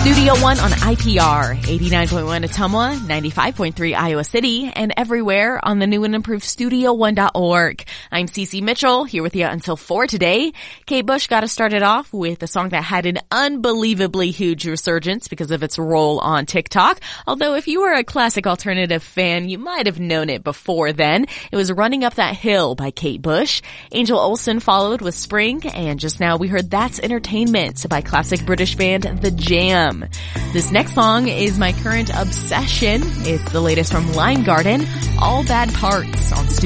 Studio One on IPR, 89.1 Ottumwa, 95.3 Iowa City, and everywhere on the new and improved StudioOne.org. I'm Cece Mitchell, here with you until 4 today. Kate Bush got us started off with a song that had an unbelievably huge resurgence because of its role on TikTok. Although if you were a classic alternative fan, you might have known it before then. It was Running Up That Hill by Kate Bush. Angel Olsen followed with Spring, and just now we heard That's Entertainment by classic British band The Jam. This next song is my current obsession. It's the latest from Lime Garden, All Bad Parts on Studio